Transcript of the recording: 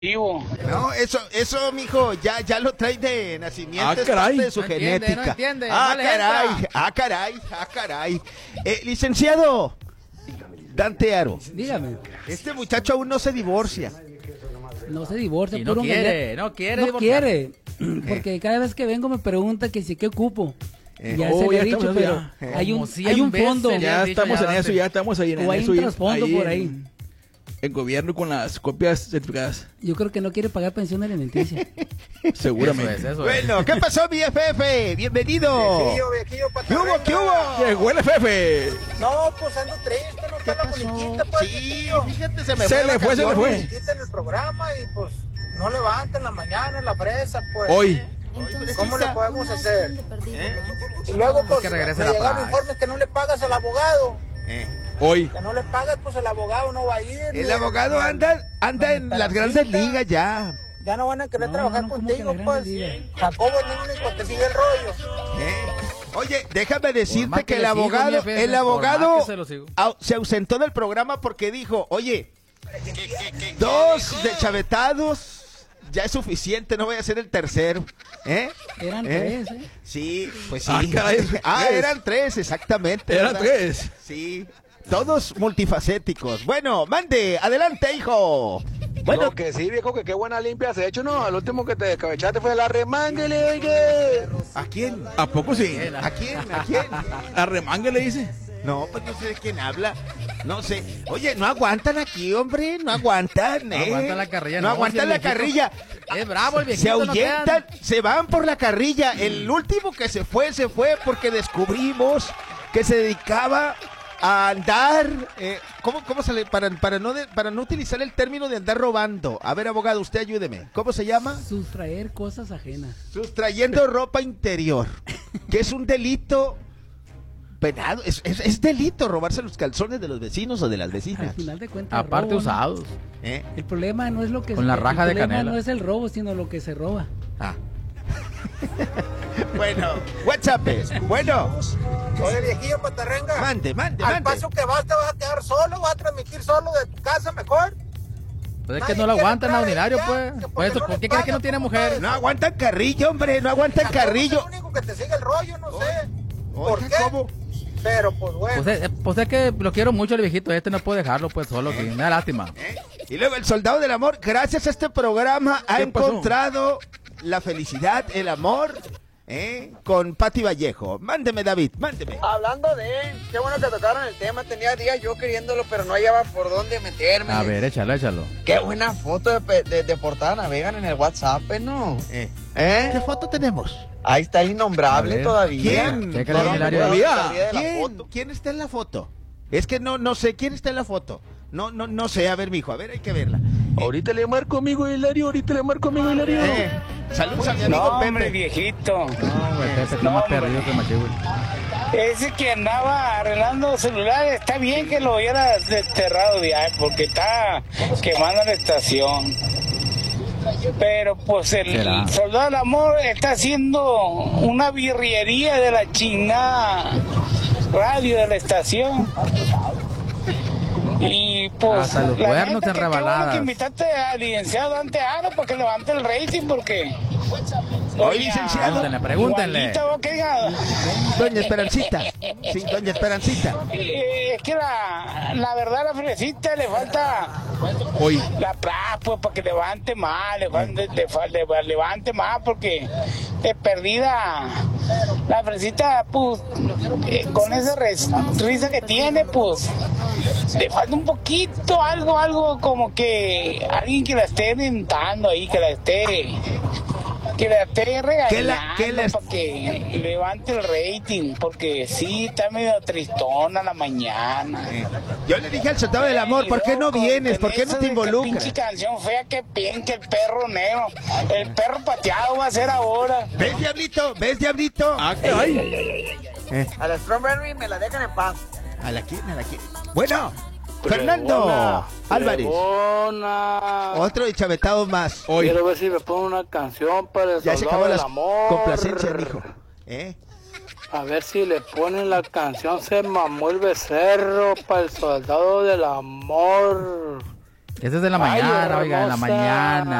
No, eso, mijo, ya lo trae de nacimiento, es parte de su genética. No entiende. Caray. Licenciado Dante Aro. Dígame. Este muchacho aún no se divorcia. No se divorcia. Y no quiere No quiere. Porque cada vez que vengo me pregunta que si qué ocupo. Ya se le he dicho, pero hay un fondo. Ya estamos en eso, ya estamos ahí en eso. O hay un trasfondo por ahí. En gobierno con las copias certificadas. Yo creo que no quiere pagar pensión alimenticia. Seguramente. Eso es. Bueno, ¿qué pasó, mi FF? Bienvenido. Viejillo, ¿Qué hubo? Llegó el jefe. No, pues ando triste, no está la musiquita, pues. Sí, fíjate, se le fue. Musiquita en el programa y pues no levanta en la mañana en la fresa, pues. Hoy. ¿Cómo le podemos hacer? Y luego, pues, que regrese me la llegaron paz. informes que no le pagas al abogado. Hoy. Que no le pagas, pues el abogado no va a ir. El abogado anda en las grandes ligas ya. Ya no van a querer trabajar ¿cómo contigo, que la pues. Grandes Ligas? Jacobo es el único que sigue el rollo. Oye, déjame Por decirte más que que el le sigo, abogado, mi jefe, el por abogado más que se lo sigo. se ausentó del programa porque dijo, oye, 2 deschavetados ya es suficiente, no voy a ser el tercero. Eran 3, ¿eh? Sí, pues sí. Ah, caray, eran 3, exactamente. Eran ¿verdad? 3. Sí, todos multifacéticos. Bueno, mande, adelante, hijo. Bueno, No, que sí, viejo, que qué buena limpia has hecho, ¿no? El último que te descabechaste fue la remángale, oye. ¿a quién? ¿A poco sí? ¿A quién? ¿A quién? A remangue le dice. No, pues no sé de quién habla. No sé. Oye, no aguantan aquí, hombre. No aguantan, No aguantan la carrilla, No no, aguantan si el la viejito- carrilla. Es bravo el viejito. Se no ahuyentan, crean. se van por la carrilla. El último que se fue porque descubrimos que se dedicaba a andar. ¿Cómo se le para no utilizar el término de andar robando? A ver, abogado, usted ayúdeme. ¿Cómo se llama? Sustraer cosas ajenas. Sustrayendo ropa interior, que es un delito penado. Es delito robarse los calzones de los vecinos o de las Al vecinas. final de cuentas, Aparte robo, ¿no? usados. ¿Eh? El problema no es lo que Con la raja de el problema canela. no es el robo, sino lo que se roba. Ah. Bueno, WhatsApp. Bueno, Oye, viejillo patarrenga. mande. Al paso que vas, te vas a quedar solo, vas a transmitir solo de tu casa mejor. Pues es que Nadie no lo quiere aguantan a entrar ordinario, allá, pues. que Por eso, porque ¿por no qué les crees que no pagan, tiene ¿cómo mujer? puedes? no aguantan carrillo, hombre, no aguantan Jacobo carrillo. es el único que te sigue el rollo, no sé. ¿Por Oye, qué? ¿cómo? Pero pues bueno. Pues es que lo quiero mucho el viejito este, no puedo dejarlo pues solo, que me da lástima. Y luego el soldado del amor, gracias a este programa, ha ¿Qué pasó? encontrado la felicidad, el amor, con Pati Vallejo. Mándeme, David, mándeme. Hablando de él, qué bueno que tocaron el tema. Tenía días yo queriéndolo, pero no hallaba por dónde meterme. A ver, échalo. Qué buena foto de portada navegan en el WhatsApp, ¿no? ¿Qué foto tenemos? Ahí está el innombrable A ver. todavía. ¿Quién? Chécale el Hilario. Todavía. ¿Quién está en la foto? Es que no sé quién está en la foto. No sé, a ver, mijo, a ver, hay que verla. Ahorita le marco amigo Hilario, Hilario. Saludos a mi amigo Pepe. Viejito. No, güey, Pepe está más perdido que Machi, güey. Ese que andaba arreglando celulares, está bien que lo hubiera desterrado de ahí, porque está quemando la estación. Pero pues el ¿Será? soldado del amor está haciendo una birriería de la chingada radio de la estación. Y pues Hasta los la cuernos neta en que qué bueno rebaladas. que invitaste al licenciado Dante Aro para que levante el rating, porque Oye, licenciado. Pregúntenle. Juanita, ¿vos qué diga? Doña Esperancita. Sí, doña Esperancita. Es que la verdad a la fresita le falta Hoy. la plaza, pues, para que levante más, levante más, porque de perdida la fresita, pues, con esa risa que tiene, pues, le falta un poquito, algo como que alguien que la esté orientando ahí, que la esté regañando para que levante el rating, porque sí, está medio tristona la mañana. Yo le dije al soldado del amor, ¿por qué no vienes? ¿Por qué no te involucras? Pinche canción fea que piensa el perro negro, el perro pateado va a ser ahora. ¿Ves, diablito? ¿Ves, diablito? Ah, caray. A la Strawberry me la dejan en paz. A la quién. Bueno, Fernando Álvarez. Otro chavetado más. Hoy. Quiero ver si me pone una canción para el Ya se soldado acabó del la amor. complacencia, mijo. A ver si le ponen la canción Se mamó el becerro para el soldado del amor. Ese es de la mañana, oiga, en la mañana.